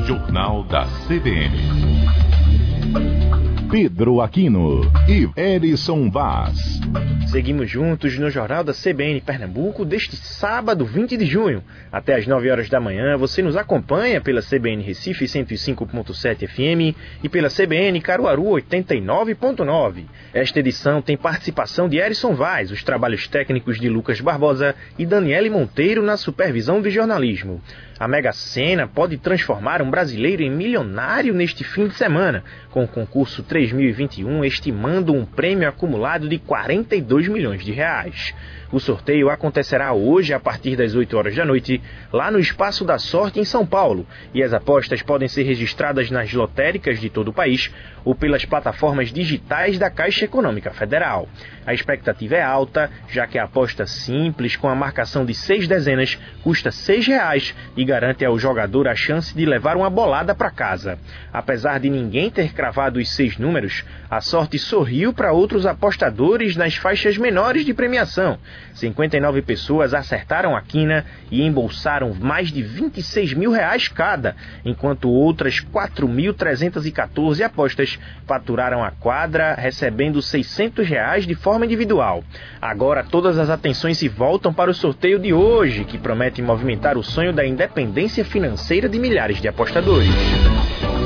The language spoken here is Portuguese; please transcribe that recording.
Jornal da CBN. Pedro Aquino e Erison Vaz. Seguimos juntos no Jornal da CBN Pernambuco deste sábado 20 de junho. Até às 9 horas da manhã você nos acompanha pela CBN Recife 105.7 FM e pela CBN Caruaru 89.9. Esta edição tem participação de Erison Vaz, os trabalhos técnicos de Lucas Barbosa e Daniele Monteiro na supervisão do jornalismo. A Mega Sena pode transformar um brasileiro em milionário neste fim de semana, com o concurso 3021 estimando um prêmio acumulado de 42 milhões de reais. O sorteio acontecerá hoje a partir das 8 horas da noite, lá no Espaço da Sorte, em São Paulo, e as apostas podem ser registradas nas lotéricas de todo o país ou pelas plataformas digitais da Caixa Econômica Federal. A expectativa é alta, já que a aposta simples, com a marcação de 6 dezenas, custa R$ 6 e garante ao jogador a chance de levar uma bolada para casa. Apesar de ninguém ter cravado os 6 números, a sorte sorriu para outros apostadores nas faixas menores de premiação. 59 pessoas acertaram a quina e embolsaram mais de R$ 26 mil cada, enquanto outras 4.314 apostas faturaram a quadra, recebendo R$ 600 de forma individual. Agora todas as atenções se voltam para o sorteio de hoje, que promete movimentar o sonho da independência financeira de milhares de apostadores.